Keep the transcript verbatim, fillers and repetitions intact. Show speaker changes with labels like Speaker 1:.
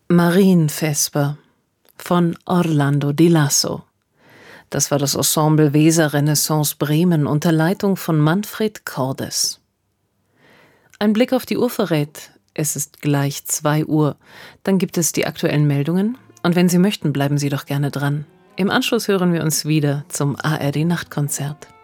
Speaker 1: Marienvesper von Orlando di Lasso. Das war das Ensemble Weser Renaissance Bremen unter Leitung von Manfred Cordes. Ein Blick auf die Uhr verrät, es ist gleich zwei Uhr. Dann gibt es die aktuellen Meldungen und wenn Sie möchten, bleiben Sie doch gerne dran. Im Anschluss hören wir uns wieder zum A R D Nachtkonzert.